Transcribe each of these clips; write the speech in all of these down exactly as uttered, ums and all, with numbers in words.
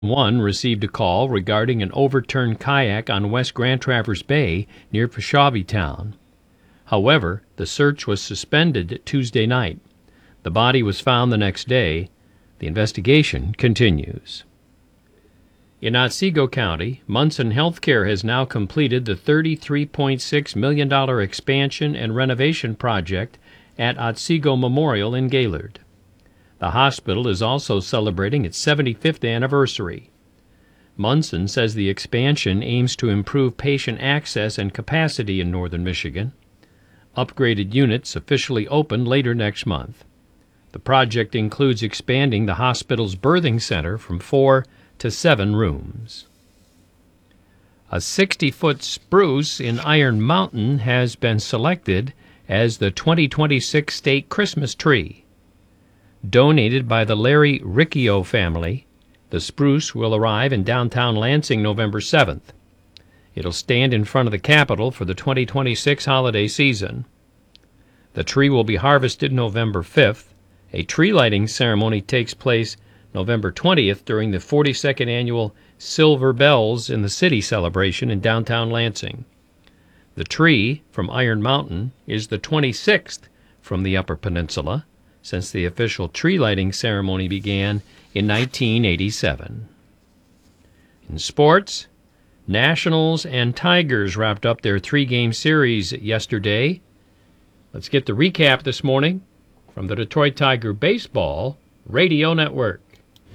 one received a call regarding an overturned kayak on West Grand Traverse Bay near Peshawee Town. However, the search was suspended Tuesday night. The body was found the next day. The investigation continues. In Otsego County, Munson Healthcare has now completed the thirty-three point six million dollars expansion and renovation project at Otsego Memorial in Gaylord. The hospital is also celebrating its seventy-fifth anniversary. Munson says the expansion aims to improve patient access and capacity in northern Michigan. Upgraded units officially open later next month. The project includes expanding the hospital's birthing center from four to seven rooms. A sixty-foot spruce in Iron Mountain has been selected as the twenty twenty-six state Christmas tree. Donated by the Larry Riccio family, the spruce will arrive in downtown Lansing November seventh. It'll stand in front of the Capitol for the twenty twenty-six holiday season. The tree will be harvested November fifth. A tree lighting ceremony takes place November twentieth during the forty-second annual Silver Bells in the City celebration in downtown Lansing. The tree from Iron Mountain is the twenty-sixth from the Upper Peninsula, since the official tree lighting ceremony began in nineteen eighty-seven. In sports, Nationals and Tigers wrapped up their three-game series yesterday. Let's get the recap this morning from the Detroit Tiger Baseball Radio Network.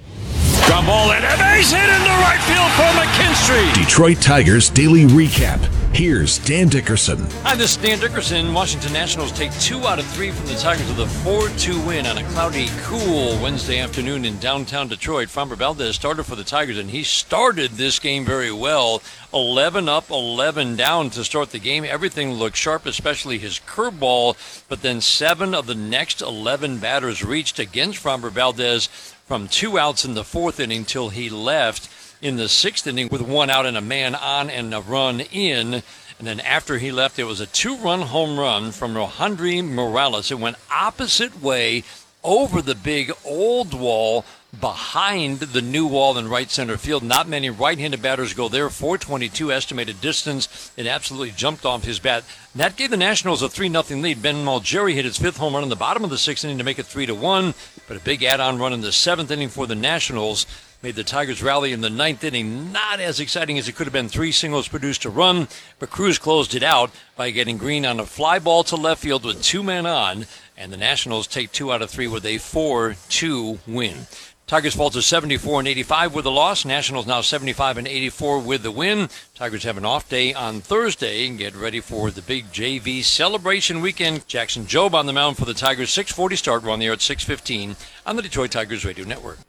Ground ball and a base hit into right field for McKinstry. Detroit Tigers Daily Recap. Here's Dan Dickerson. Hi, this is Dan Dickerson. Washington Nationals take two out of three from the Tigers with a four two win on a cloudy, cool Wednesday afternoon in downtown Detroit. Framber Valdez started for the Tigers, and he started this game very well. eleven up, eleven down to start the game. Everything looked sharp, especially his curveball, but then seven of the next eleven batters reached against Framber Valdez from two outs in the fourth inning till he left in the sixth inning with one out and a man on and a run in. And then after he left, it was a two-run home run from Rohandry Morales. It went opposite way over the big old wall behind the new wall in right center field. Not many right-handed batters go there. four twenty-two estimated distance. It absolutely jumped off his bat. And that gave the Nationals a three nothing lead. Ben Malgeri hit his fifth home run in the bottom of the sixth inning to make it three to one. But a big add-on run in the seventh inning for the Nationals made the Tigers rally in the ninth inning. Not as exciting as it could have been. Three singles produced a run, but Cruz closed it out by getting Green on a fly ball to left field with two men on. And the Nationals take two out of three with a four two win. Tigers fall to seventy-four and eighty-five with the loss. Nationals now seventy-five and eighty-four with the win. Tigers have an off day on Thursday and get ready for the big J V celebration weekend. Jackson Jobe on the mound for the Tigers. six forty start. We're on the air at six fifteen on the Detroit Tigers Radio Network.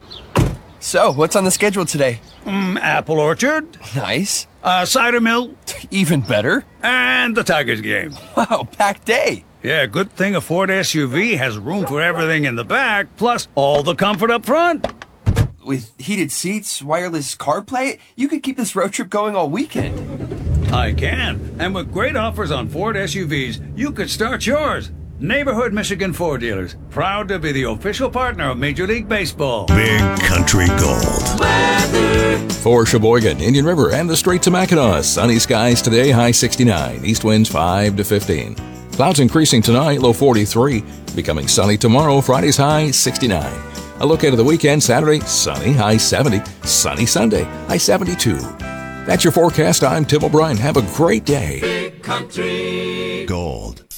So, what's on the schedule today? Mm, apple orchard. Nice. Uh, cider mill. Even better. And the Tigers game. Wow, packed day. Yeah, good thing a Ford S U V has room for everything in the back, plus all the comfort up front. With heated seats, wireless CarPlay, you could keep this road trip going all weekend. I can. And with great offers on Ford S U Vs, you could start yours. Neighborhood Michigan Ford dealers, proud to be the official partner of Major League Baseball. Big Country Gold. Weather. For Sheboygan, Indian River, and the Straits of Mackinac, sunny skies today, high sixty-nine. East winds five to fifteen. Clouds increasing tonight, low forty-three. Becoming sunny tomorrow, Friday's high sixty-nine. A look ahead of the weekend, Saturday, sunny, high seventy. Sunny Sunday, high seventy-two. That's your forecast. I'm Tim O'Brien. Have a great day. Big Country Gold.